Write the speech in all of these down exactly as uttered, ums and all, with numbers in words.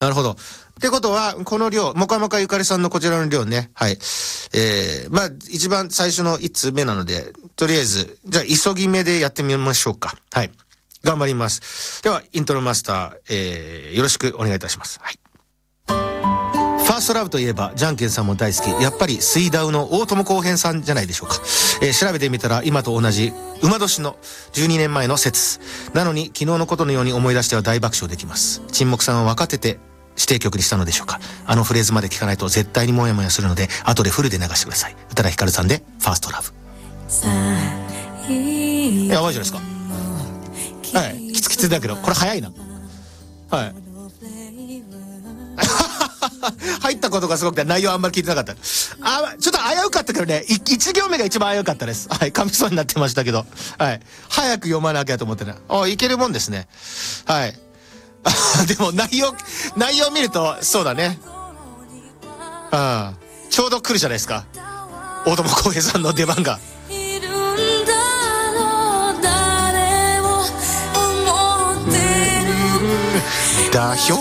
なるほど。ってことは、この量、もかもかゆかりさんのこちらの量ね。はい。えー、まあ、一番最初の一通目なので、とりあえず、じゃあ、急ぎ目でやってみましょうか。はい。頑張ります。では、イントロマスター、えー、よろしくお願いいたします。はい。ファーストラブといえば、じゃんけんさんも大好き。やっぱり、水ダウの大友後編さんじゃないでしょうか。えー、調べてみたら、今と同じ、馬年のじゅうにねんまえの説。なのに、昨日のことのように思い出しては大爆笑できます。沈黙さんは分かってて、指定曲にしたのでしょうか。あのフレーズまで聞かないと絶対にモヤモヤするので、後でフルで流してください。宇多田ヒカルさんでファーストラブ。やばいじゃないですか。はい、キツキツだけどこれ早いな。はい。入ったことがすごくて内容あんまり聞いてなかった。あ、ちょっと危うかったけどね、いち行目が一番危うかったです。はい、噛みそうになってましたけど、はい、早く読まなきゃと思ってね。あ、いけるもんですね。はい。でも内容内容見るとそうだね。ああ、ちょうど来るじゃないですか、大友康平さんの出番が。ダヒョ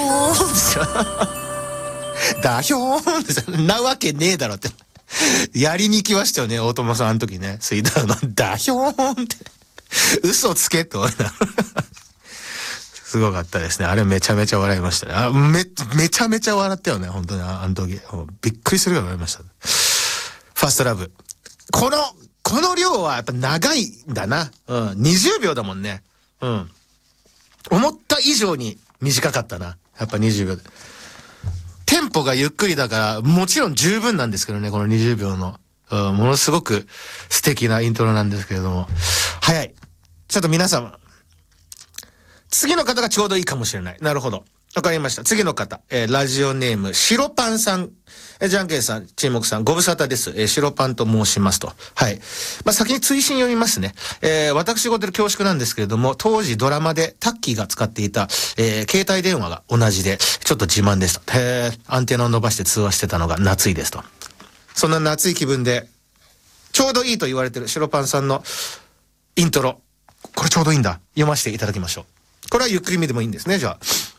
ーンダヒョーンなわけねえだろってやりに行きましたよね、大友さんあの時ね。水ダウのダヒョーンって嘘つけとすごかったですね。あれめちゃめちゃ笑いましたね。あ、め、めちゃめちゃ笑ったよね。本当にあの時。びっくりするぐらい笑いました。ファーストラブ。この、この量はやっぱ長いんだな。うん。にじゅうびょうだもんね。うん。思った以上に短かったな。やっぱにじゅうびょうで。テンポがゆっくりだから、もちろん十分なんですけどね、このにじゅうびょうの。うん、ものすごく素敵なイントロなんですけれども。早い。ちょっと皆様。次の方がちょうどいいかもしれない。なるほど。わかりました。次の方。えー、ラジオネーム、白パンさん。えー、じゃんけんさん、沈黙さん、ご無沙汰です。えー、白パンと申しますと。はい。まあ、先に追伸読みますね。えー、私事で恐縮なんですけれども、当時ドラマでタッキーが使っていた、えー、携帯電話が同じで、ちょっと自慢ですと。へー、アンテナを伸ばして通話してたのが夏いですと。そんな夏い気分で、ちょうどいいと言われてる白パンさんのイントロ。これちょうどいいんだ。読ませていただきましょう。これはゆっくりめでもいいんですね。じゃあ。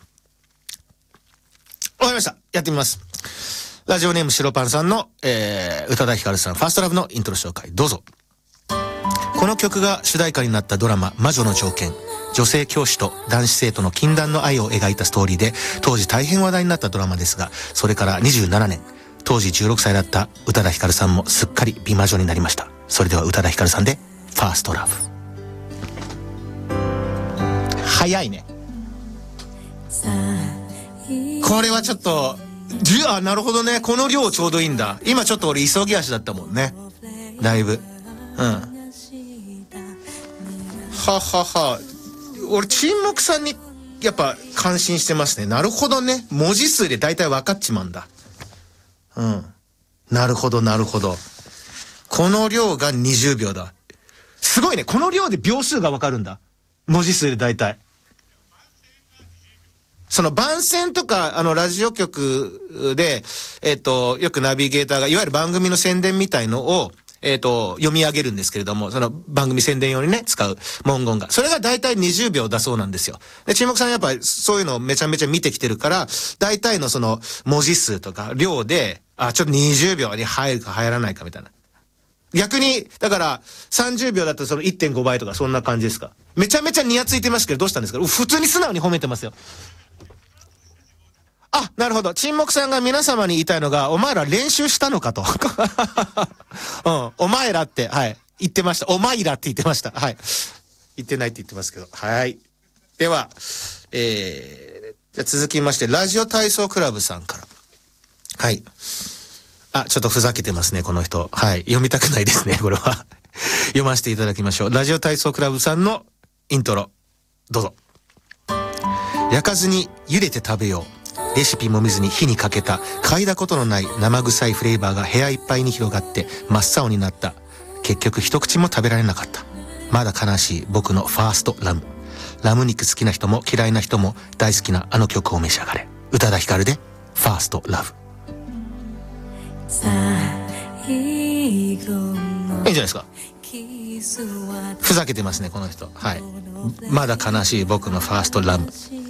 わかりました。やってみます。ラジオネーム白パンさんの、えー、宇多田ヒカルさん、ファーストラブのイントロ紹介。どうぞ。この曲が主題歌になったドラマ、魔女の条件。女性教師と男子生徒の禁断の愛を描いたストーリーで、当時大変話題になったドラマですが、それからにじゅうななねん。当時じゅうろくさいだった宇多田ヒカルさんもすっかり美魔女になりました。それでは宇多田ヒカルさんで、ファーストラブ。早いね。これはちょっとじゅあなるほどね。この量ちょうどいいんだ。今ちょっと俺急ぎ足だったもんね、だいぶ。うん。ははは。俺沈黙さんにやっぱ感心してますね。なるほどね。文字数で大体分かっちまうんだ。うん。なるほどなるほど。この量がにじゅうびょうだ。すごいね。この量で秒数が分かるんだ。文字数で大体。その番宣とか、あの、ラジオ局で、えっと、よくナビゲーターが、いわゆる番組の宣伝みたいのを、えっと、読み上げるんですけれども、その番組宣伝用にね、使う文言が。それが大体にじゅうびょうだそうなんですよ。で、沈黙さんやっぱりそういうのをめちゃめちゃ見てきてるから、大体のその文字数とか量で、あ、ちょっとにじゅうびょうに入るか入らないかみたいな。逆に、だから、さんじゅうびょうだとその いってんご 倍とかそんな感じですか。めちゃめちゃニヤついてますけど、どうしたんですか。普通に素直に褒めてますよ。あ、なるほど。沈黙さんが皆様に言いたいのが、お前ら練習したのかと。うん。お前らって、はい。言ってました。お前らって言ってました。はい。言ってないって言ってますけど。はい。では、えー、じゃあ続きまして、ラジオ体操クラブさんから。はい。あ、ちょっとふざけてますね、この人。はい。読みたくないですね、これは。読ませていただきましょう。ラジオ体操クラブさんのイントロ。どうぞ。焼かずに茹でて食べよう。レシピも見ずに火にかけた嗅いだことのない生臭いフレーバーが部屋いっぱいに広がって真っ青になった。結局一口も食べられなかった。まだ悲しい僕のファーストラム。ラム肉好きな人も嫌いな人も大好きなあの曲を召し上がれ。宇多田ヒカルでファーストラブ。いいんじゃないですか。ふざけてますねこの人。はい。まだ悲しい僕のファーストラム。